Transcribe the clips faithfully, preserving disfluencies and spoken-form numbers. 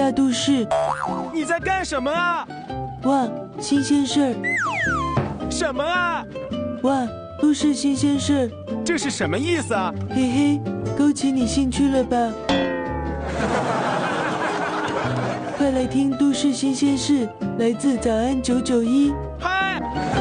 大都市。 你在干什么啊？ 哇，新鲜事儿！ 什么啊？ 哇，都市新鲜事儿！ 这是什么意思啊？ 嘿嘿，勾起你兴趣了吧？快来听都市新鲜事，来自早安九九一。 嗨！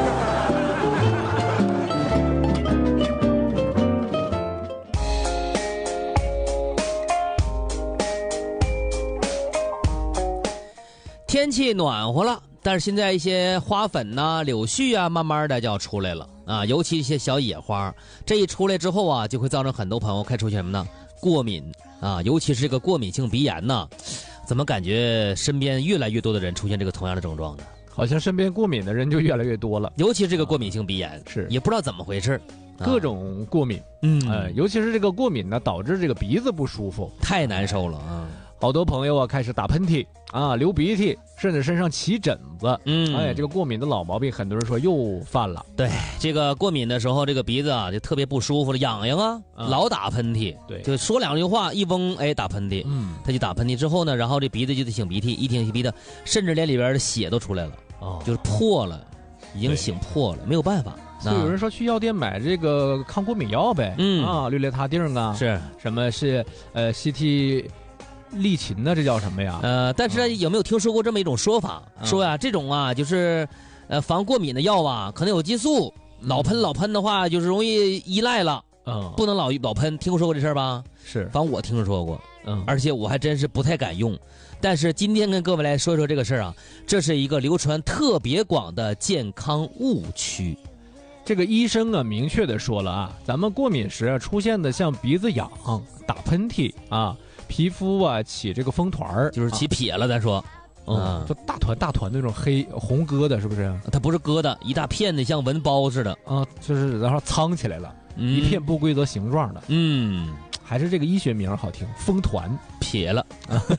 天气暖和了，但是现在一些花粉呐、柳絮啊，慢慢的就要出来了啊，尤其一些小野花，这一出来之后啊，就会造成很多朋友开始出现什么呢？过敏啊，尤其是这个过敏性鼻炎呐，怎么感觉身边越来越多的人出现这个同样的症状呢？ 好像身边过敏的人就越来越多了， 尤其是这个过敏性鼻炎， 是也不知道怎么回事， 啊、各种过敏， 嗯， 呃，尤其是这个过敏呢，导致这个鼻子不舒服， 太难受了啊。 好多朋友啊开始打喷嚏啊、流鼻涕，甚至身上起疹子。 嗯， 哎，这个过敏的老毛病，很多人说又犯了。 对，这个过敏的时候，这个鼻子啊就特别不舒服了，痒痒啊， 嗯、 老打喷嚏。 对， 就说两句话一嗡，哎，打喷嚏。 嗯， 他就打喷嚏之后呢，然后这鼻子就得擤鼻涕，一擤鼻涕，甚至连里边的血都出来了，哦，就是破了，已经擤破了，没有办法。 所以有人说去药店买这个抗过敏药呗， 嗯啊，氯雷他定啊， 是什么是呃 C T。利嗪呢？这叫什么呀？ 呃，但是有没有听说过这么一种说法？嗯、说呀，这种啊，就是，呃，防过敏的药啊，可能有激素，嗯、老喷老喷的话，就是容易依赖了。嗯，不能老老喷。听说过这事儿吧？ 是， 反正我听说过。 嗯， 而且我还真是不太敢用。但是今天跟各位来说说这个事儿啊，这是一个流传特别广的健康误区。 这个医生啊，明确的说了啊，咱们过敏时啊出现的像鼻子痒、打喷嚏啊。皮肤啊起这个风团儿， 就是起撇了。咱说， 嗯，就大团大团那种黑红疙瘩，是不是？ 它不是疙瘩，一大片的像文包似的啊，就是然后苍起来了，嗯、一片不规则形状的。 嗯， 还是这个医学名好听，风团撇了。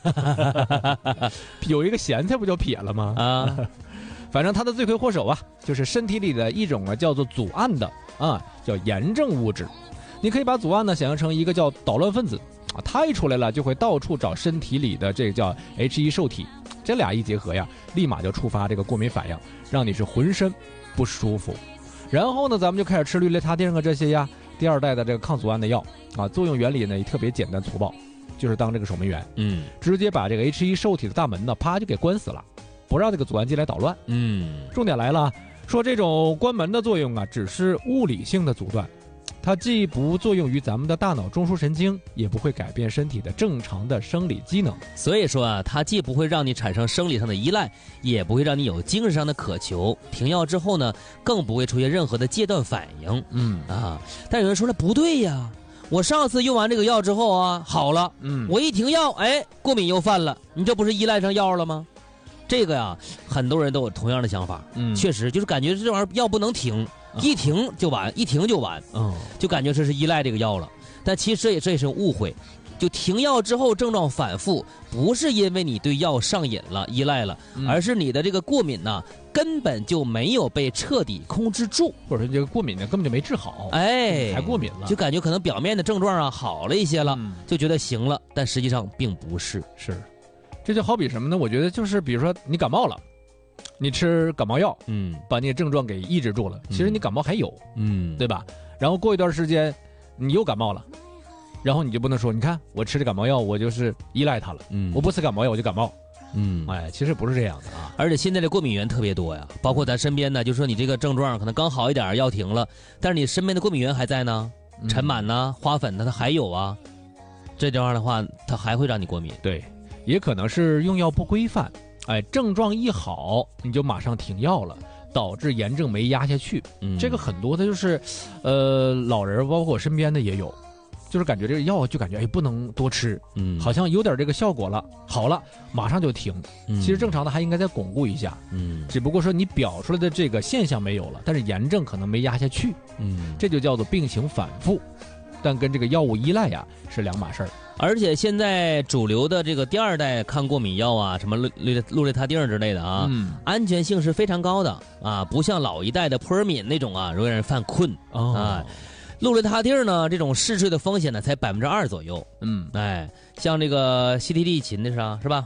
有一个咸菜不叫撇了吗？啊，反正它的罪魁祸首啊，就是身体里的一种啊叫做组胺的啊，叫炎症物质。你可以把组胺呢想象成一个叫捣乱分子。啊，它一出来了，就会到处找身体里的这个叫 H 一 受体，这俩一结合呀，立马就触发这个过敏反应，让你是浑身不舒服。然后呢，咱们就开始吃氯雷他定啊这些呀，第二代的这个抗组胺的药啊，作用原理呢也特别简单粗暴，就是当这个守门员，嗯，直接把这个 H 一 受体的大门呢，啪就给关死了，不让这个组胺进来捣乱。嗯，重点来了，说这种关门的作用啊，只是物理性的阻断。它既不作用于咱们的大脑中枢神经，也不会改变身体的正常的生理机能。 所以说啊，它既不会让你产生生理上的依赖，也不会让你有精神上的渴求。停药之后呢，更不会出现任何的戒断反应。嗯啊，但有人说了，不对呀，我上次用完这个药之后啊，好了，嗯，我一停药，哎，过敏又犯了，你这不是依赖上药了吗？这个呀，很多人都有同样的想法。嗯，确实就是感觉这玩意儿药不能停。一停就完，一停就完，嗯，就感觉这是依赖这个药了。但其实这也这也是误会，就停药之后症状反复，不是因为你对药上瘾了、依赖了，嗯、而是你的这个过敏呢根本就没有被彻底控制住， 或者说这个过敏呢根本就没治好， 哎， 还过敏了， 就感觉可能表面的症状啊好了一些了，嗯、就觉得行了，但实际上并不是。 是，这就好比什么呢？我觉得就是比如说你感冒了。你吃感冒药，嗯，把你的症状给抑制住了。其实你感冒还有，嗯，对吧？然后过一段时间，你又感冒了，然后你就不能说，你看我吃的感冒药，我就是依赖它了，嗯，我不吃感冒药我就感冒，嗯，哎，其实不是这样的啊。 而且现在的过敏源特别多呀，包括咱身边呢，就说你这个症状可能刚好一点，药停了，但是你身边的过敏源还在呢，尘螨呢、花粉呢，它还有啊。这地方的话，它还会让你过敏。 对，也可能是用药不规范。哎，症状一好你就马上停药了，导致炎症没压下去。嗯，这个很多的就是，呃，老人包括我身边的也有，就是感觉这个药就感觉哎不能多吃，嗯，好像有点这个效果了，好了马上就停。嗯，其实正常的还应该再巩固一下。嗯，只不过说你表出来的这个现象没有了，但是炎症可能没压下去。嗯，这就叫做病情反复，但跟这个药物依赖呀是两码事儿。 而且现在主流的这个第二代抗过敏药啊，什么氯氯氯雷他定之类的啊，嗯，安全性是非常高的啊，不像老一代的扑尔敏那种啊，容易让人犯困、哦、啊。氯雷他定呢，这种嗜睡的风险呢才百分之二左右。嗯，哎，像这个西替利嗪的是啊，是吧？